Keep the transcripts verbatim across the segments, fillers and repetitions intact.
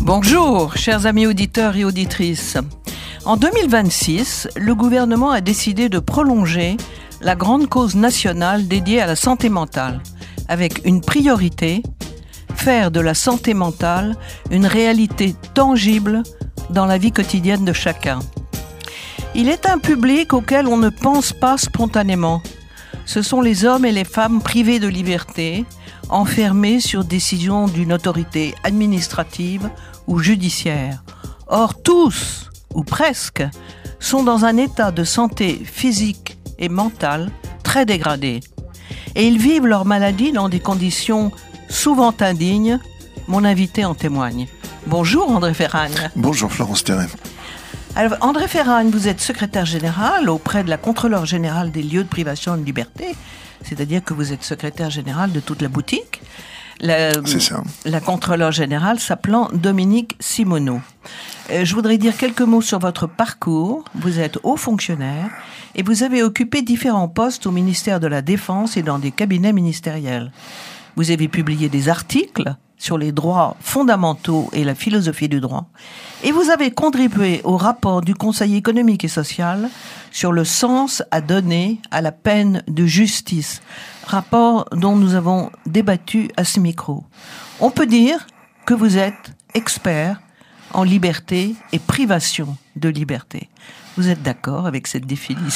Bonjour, chers amis auditeurs et auditrices. En deux mille vingt-six, le gouvernement a décidé de prolonger la grande cause nationale dédiée à la santé mentale, avec une priorité, faire de la santé mentale une réalité tangible dans la vie quotidienne de chacun. Il est un public auquel on ne pense pas spontanément. Ce sont les hommes et les femmes privés de liberté, enfermés sur décision d'une autorité administrative ou judiciaire. Or, tous, ou presque, sont dans un état de santé physique et mentale très dégradé. Et ils vivent leur maladie dans des conditions souvent indignes. Mon invité en témoigne. Bonjour André Ferragne. Bonjour Florence Terret. Alors, André Ferragne, vous êtes secrétaire général auprès de la contrôleure générale des lieux de privation de liberté, c'est-à-dire que vous êtes secrétaire général de toute la boutique. La, C'est ça. La contrôleure générale s'appelant Dominique Simoneau. Euh, je voudrais dire quelques mots sur votre parcours. Vous êtes haut fonctionnaire et vous avez occupé différents postes au ministère de la Défense et dans des cabinets ministériels. Vous avez publié des articles sur les droits fondamentaux et la philosophie du droit. Et vous avez contribué au rapport du Conseil économique et social sur le sens à donner à la peine de justice, rapport dont nous avons débattu à ce micro. On peut dire que vous êtes expert en liberté et privation de liberté. Vous êtes d'accord avec cette définition ?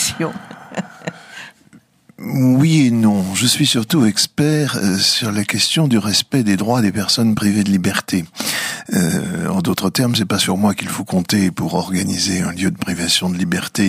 Oui et non. Je suis surtout expert euh, sur la question du respect des droits des personnes privées de liberté. Euh, en d'autres termes, c'est pas sur moi qu'il faut compter pour organiser un lieu de privation de liberté